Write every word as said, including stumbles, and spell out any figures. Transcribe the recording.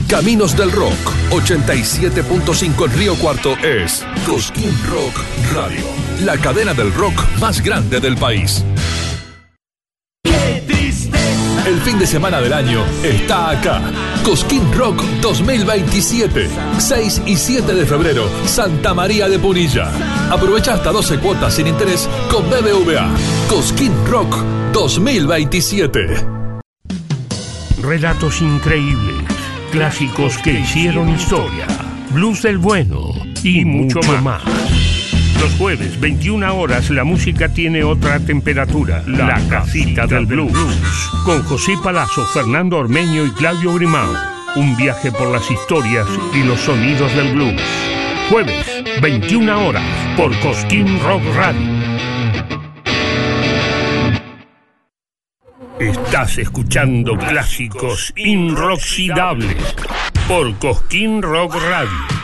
Caminos del Rock, ochenta y siete punto cinco en Río Cuarto es Cosquín Rock Radio, la cadena del rock más grande del país. El fin de semana del año está acá. Cosquín Rock dos mil veintisiete, seis y siete de febrero, Santa María de Punilla. Aprovecha hasta doce cuotas sin interés con B B V A. Cosquín Rock dos mil veintisiete. Relatos increíbles, clásicos que hicieron historia, blues del bueno y mucho más. Los jueves, veintiuna horas, la música tiene otra temperatura. La Casita del Blues. Con José Palazzo, Fernando Ormeño y Claudio Grimao. Un viaje por las historias y los sonidos del blues. Jueves, veintiuna horas, por Cosquín Rock Radio. Estás escuchando clásicos inroxidables por Cosquín Rock Radio.